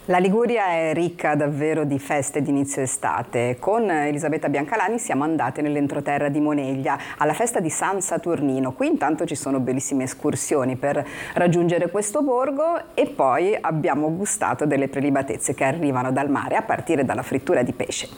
La Liguria è ricca davvero di feste di inizio estate. Con Elisabetta Biancalani siamo andate nell'entroterra di Moneglia, alla festa di San Saturnino. Qui intanto ci sono bellissime escursioni per raggiungere questo borgo e poi abbiamo gustato delle prelibatezze che arrivano dal mare, a partire dalla frittura di pesce.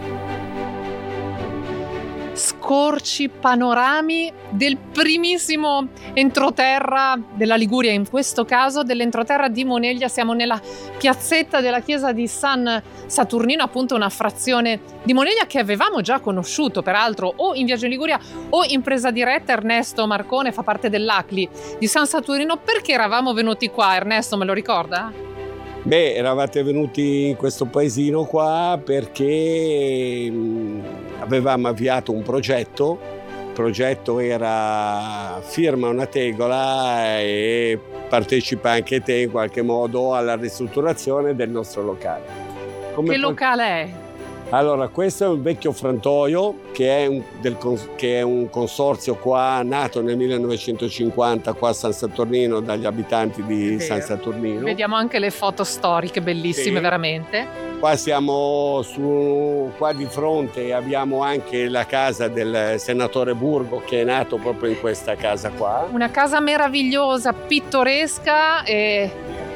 Scorci, panorami del primissimo entroterra della Liguria, in questo caso dell'entroterra di Moneglia. Siamo nella piazzetta della chiesa di San Saturnino, appunto una frazione di Moneglia che avevamo già conosciuto peraltro o in Viaggio in Liguria o in Presa Diretta. Ernesto Marcone fa parte dell'ACLI di San Saturnino. Perché eravamo venuti qua, Ernesto, me lo ricorda? Beh, eravate venuti in questo paesino qua perché avevamo avviato un progetto. Il progetto era firma una tegola e partecipa anche te in qualche modo alla ristrutturazione del nostro locale. Che locale è? Allora, questo è un vecchio frantoio che è un consorzio qua nato nel 1950 qua a San Saturnino dagli abitanti di San Saturnino. Vediamo anche le foto storiche bellissime, sì. Veramente. Qua siamo qua di fronte abbiamo anche la casa del senatore Burgo, che è nato proprio in questa casa qua. Una casa meravigliosa, pittoresca e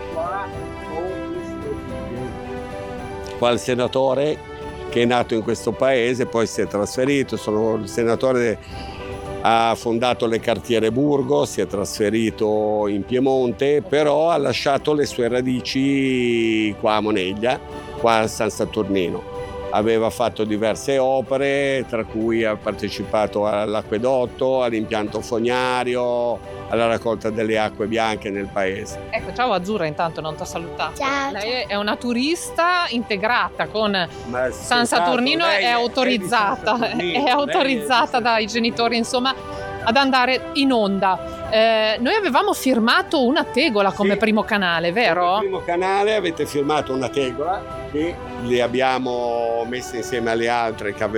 qua il senatore che è nato in questo paese, poi si è trasferito, il senatore ha fondato le cartiere Burgo, si è trasferito in Piemonte, però ha lasciato le sue radici qua a Moneglia, qua a San Saturnino. Aveva fatto diverse opere, tra cui ha partecipato all'acquedotto, all'impianto fognario, alla raccolta delle acque bianche nel paese. Ecco, ciao Azzurra, intanto non ti ho salutato. Ciao. Lei è una turista integrata con San Saturnino, è autorizzata dai genitori, insomma, ad andare in onda. Noi avevamo firmato una tegola come primo canale, vero? Come primo canale avete firmato una tegola che le abbiamo messe insieme alle altre che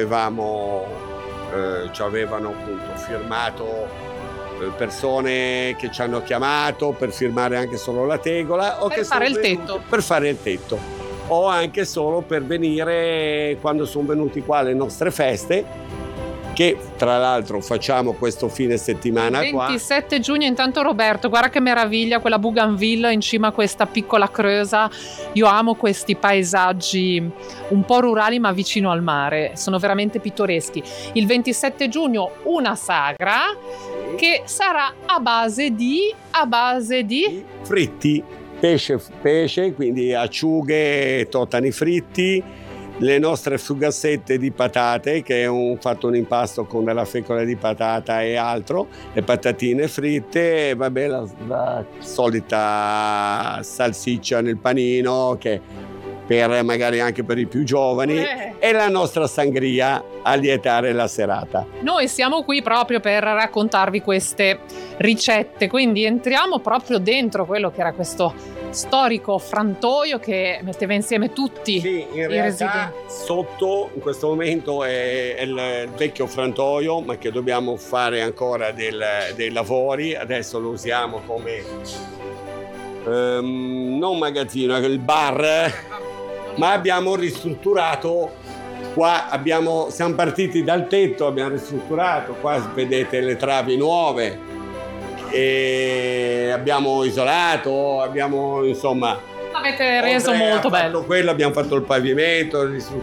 ci avevano appunto firmato, persone che ci hanno chiamato per firmare anche solo la tegola o per fare il tetto. Per fare il tetto, o anche solo per venire quando sono venuti qua alle nostre feste, che tra l'altro facciamo questo fine settimana 27 giugno. Intanto Roberto, guarda che meraviglia quella bougainville in cima a questa piccola creusa. Io amo questi paesaggi un po' rurali ma vicino al mare, sono veramente pittoreschi. Il 27 giugno una sagra che sarà a base di fritti, pesce, quindi acciughe, totani fritti, le nostre fugassette di patate, che è fatto un impasto con della fecola di patata e altro, le patatine fritte, e vabbè, la solita salsiccia nel panino, che magari anche per i più giovani, e la nostra sangria a lietare la serata. Noi siamo qui proprio per raccontarvi queste ricette, quindi entriamo proprio dentro quello che era questo storico frantoio che metteva insieme tutti in realtà sotto in questo momento è il vecchio frantoio, ma che dobbiamo fare ancora dei lavori. Adesso lo usiamo come non magazzino, il bar, ma abbiamo ristrutturato. Qua siamo partiti dal tetto, abbiamo ristrutturato, qua vedete le travi nuove e abbiamo isolato, insomma, l'avete reso molto bello. Quello abbiamo fatto il pavimento,